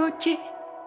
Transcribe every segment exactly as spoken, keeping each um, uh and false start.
ti.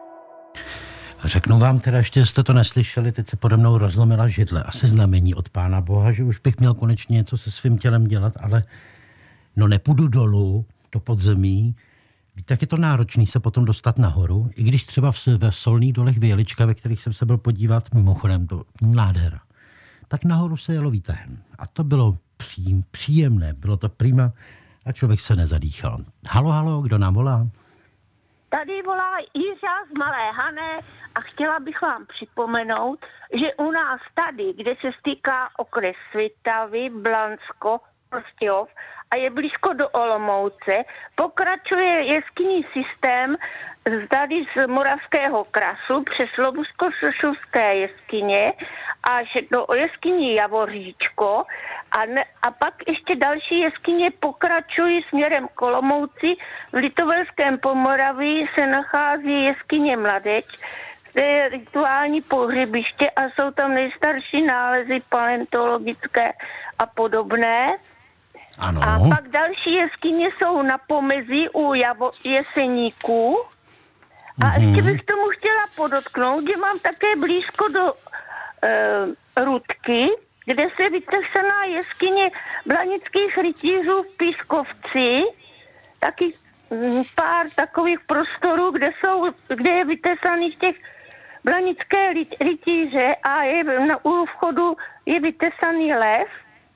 Řeknu vám teda, ještě jste to neslyšeli, teď se pode mnou rozlomila židle. Asi znamení od Pána Boha, že už bych měl konečně něco se svým tělem dělat, ale no nepůjdu dolů do podzemí. Víte, jak je to náročný se potom dostat nahoru, i když třeba ve Solných dolech v Jelička, ve kterých jsem se byl podívat, mimochodem to nádhera, tak nahoru se jelo výtahem. A to bylo pří, příjemné, bylo to prima a člověk se nezadýchal. Halo, halo, kdo nám volá? Tady volá Jiřa z Malé Hané a chtěla bych vám připomenout, že u nás tady, kde se stýká okres Svitavy, Blansko, Prostějov a je blízko do Olomouce, pokračuje jeskyní systém tady z Moravského krasu přes Lobusko-Sošovské jeskyně až do jeskyní Javoříčko a, ne, a pak ještě další jeskyně pokračují směrem k Olomouci. V Litovelském Pomoraví se nachází jeskyně Mladeč, to je rituální pohřebiště a jsou tam nejstarší nálezy paleontologické a podobné. Ano. A pak další jeskyně jsou na pomezí u Javo, Jeseníků. A mm-hmm. ještě bych tomu chtěla podotknout, že mám také blízko do e, Rudky, kde se vytesaná jeskyně blanických rytířů v Pískovci. Taky m, pár takových prostorů, kde, jsou, kde je vytesaných těch blanické rytíře a je, na u vchodu je vytesaný lev.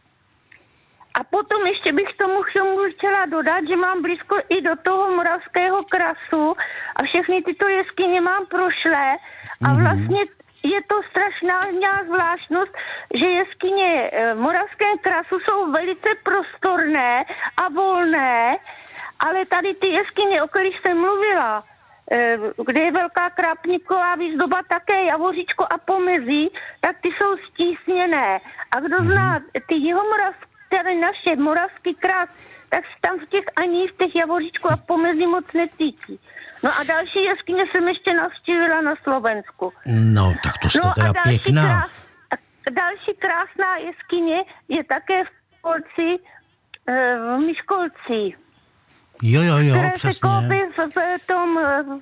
A potom ještě bych tomu chtěla dodat, že mám blízko i do toho Moravského krasu a všechny tyto jeskyně mám prošlé a vlastně je to strašná zvláštnost, že jeskyně v Moravském krasu jsou velice prostorné a volné, ale tady ty jeskyně, o kterých jsem mluvila, kde je Velká Krapníková výzdoba, také Javoříčko a Pomezí, tak ty jsou stísněné. A kdo zná ty jihomoravské, tady naše moravský krás, tak tam v těch ani v těch Javoříčku a Pomezí moc necítí. No a další jeskyně jsem ještě navštívila na Slovensku. No, tak to jste no teda další pěkná. Krás, další krásná jeskyně je také v Polci, v Myškolci. Jo, jo, jo, které přesně. se koupí v, v tom,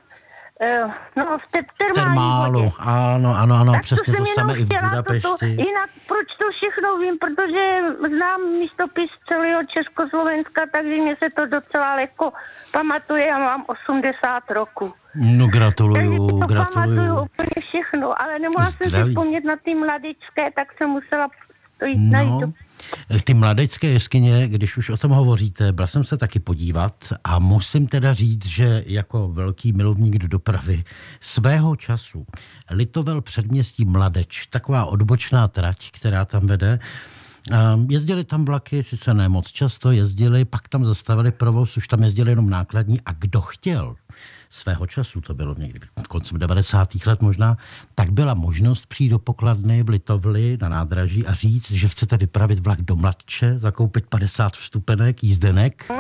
no, v té termálu. Ano, ano, ano, tak přesně to, to samé i v Budapešti. Toto, jinak proč to všechno vím, protože znám místopis celého Československa, takže mě se to docela lehko pamatuje, já mám osmdesát roku. No gratuluju, takže to gratuluju. pamatuju úplně všechno, ale nemohla jsem si vzpomnět na ty mladičké, tak jsem musela to jít no. najít. Ty mladecké jeskyně, když už o tom hovoříte, byl jsem se taky podívat a musím teda říct, že jako velký milovník do dopravy svého času Litovel předměstí Mladeč, taková odbočná trať, která tam vede, jezdili tam vlaky, sice ne moc často, jezdili, pak tam zastavili provoz, už tam jezdili jenom nákladní a kdo chtěl svého času, to bylo někdy v koncem devadesátých let možná, tak byla možnost přijít do pokladny v Litovli na nádraží a říct, že chcete vypravit vlak do Mladče, zakoupit padesát vstupenek, jízdenek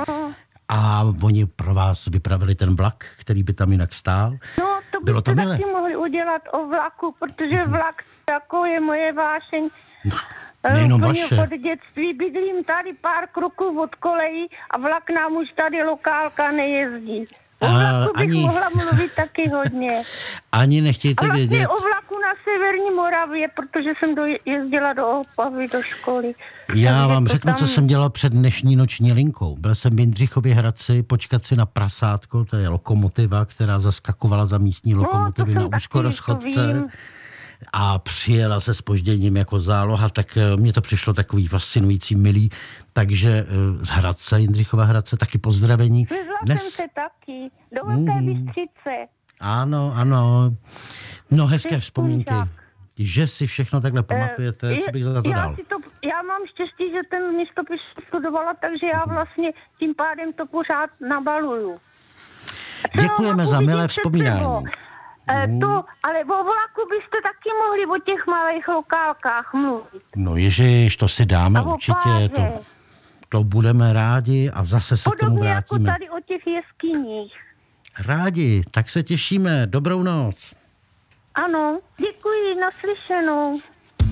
a oni pro vás vypravili ten vlak, který by tam jinak stál. No, to bylo to byste milé. taky mohli udělat o vlaku, protože vlak jako je moje vášeň. Nejenom Úplně vaše. od dětství bydlím tady pár kroků od kolejí a vlak nám už tady lokálka nejezdí. O vlaku bych ani... mohla mluvit taky hodně. Ani nechtějte a vlastně vědět. o vlaku na severní Moravě, protože jsem do, jezdila do Opavy, do školy. Já Takže vám to řeknu, tam... co jsem dělal před dnešní noční linkou. Byl jsem v Jindřichově Hradci počkat si na prasátko, to je lokomotiva, která zaskakovala za místní lokomotivy no, na úzkorozchodce. A přijela se zpožděním jako záloha, tak mně to přišlo takový fascinující, milý. Takže z Hradce, Jindřichova Hradce, taky pozdravení. Vyzla Dnes... jsem se taky, do Velké mm. Bystřice. Ano, ano. No, hezké vzpomínky. Že si všechno takhle pamatujete, e, co bych za to já dal? Si to, já mám štěstí, že ten místopis studovala, takže já vlastně tím pádem to pořád nabaluju. Děkujeme za milé vzpomínání. E, to, ale o vlaku byste taky mohli o těch malých lokálkách mluvit. No ježiš, to si dáme určitě, to, to budeme rádi a zase se podobně k tomu vrátíme. Jako tady o těch jeskyních. Rádi, tak se těšíme, dobrou noc. Ano, děkuji, naslyšenou.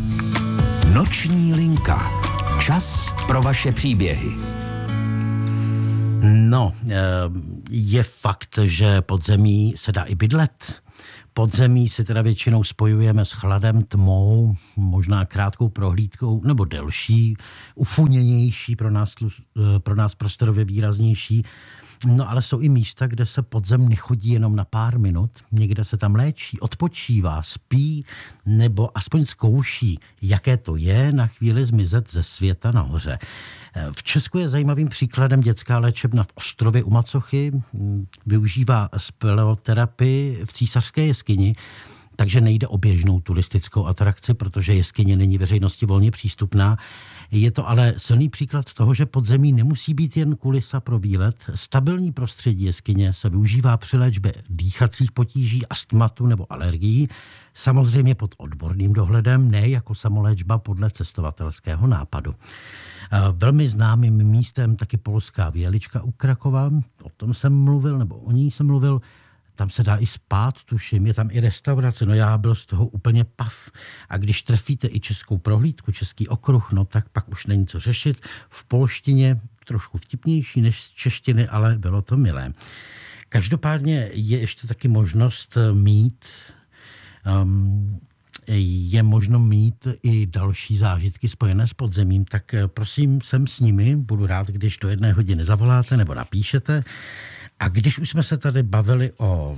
Noční linka, čas pro vaše příběhy. No, Je fakt, že podzemí se dá i bydlet. Podzemí si teda většinou spojujeme s chladem, tmou, možná krátkou prohlídkou, nebo delší, ufuněnější, pro nás, pro nás prostorově výraznější. No ale jsou i místa, kde se podzem nechodí jenom na pár minut, někde se tam léčí, odpočívá, spí, nebo aspoň zkouší, jaké to je na chvíli zmizet ze světa nahoře. V Česku je zajímavým příkladem dětská léčebna v Ostrově u Macochy, využívá speleoterapii v Císařské jeskyni, takže nejde o běžnou turistickou atrakci, protože jeskyně není veřejnosti volně přístupná. Je to ale silný příklad toho, že podzemí nemusí být jen kulisa pro výlet. Stabilní prostředí jeskyně se využívá při léčbě dýchacích potíží, astmatu nebo alergií, samozřejmě pod odborným dohledem, ne jako samoléčba podle cestovatelského nápadu. Velmi známým místem taky polská Vělička u Krakova, o tom jsem mluvil, nebo o ní jsem mluvil. Tam se dá i spát, tuším, je tam i restaurace, no já byl z toho úplně pav. A když trefíte i českou prohlídku, český okruh, no tak pak už není co řešit. V polštině trošku vtipnější než z češtiny, ale bylo to milé. Každopádně je ještě taky možnost mít, um, je možno mít i další zážitky spojené s podzemím, tak prosím, jsem s nimi, budu rád, když do jedné hodiny zavoláte nebo napíšete. A když už jsme se tady bavili o,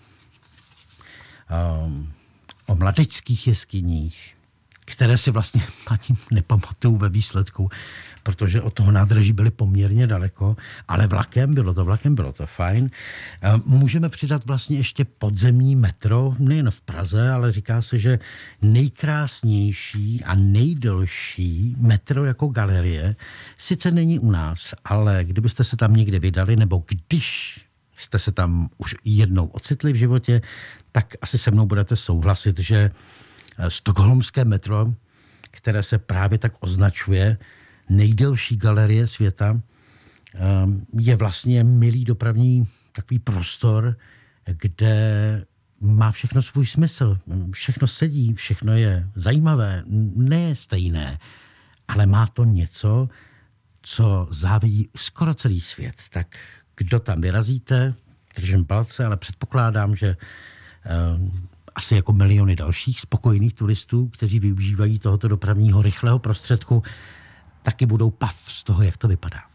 o, o mladečských jeskyních, které si vlastně ani nepamatuju ve výsledku, protože od toho nádraží byly poměrně daleko, ale vlakem bylo to, vlakem bylo to fajn. Můžeme přidat vlastně ještě podzemní metro, nejen v Praze, ale říká se, že nejkrásnější a nejdelší metro jako galerie sice není u nás, ale kdybyste se tam někde vydali, nebo když jste se tam už jednou ocitli v životě, tak asi se mnou budete souhlasit, že stockholmské metro, které se právě tak označuje, nejdelší galerie světa, je vlastně milý dopravní takový prostor, kde má všechno svůj smysl. Všechno sedí, všechno je zajímavé, ne stejné, ale má to něco, co závidí skoro celý svět. Tak kdo tam vyrazíte, držím palce, ale předpokládám, že asi jako miliony dalších spokojených turistů, kteří využívají tohoto dopravního rychlého prostředku, taky budou pav z toho, jak to vypadá.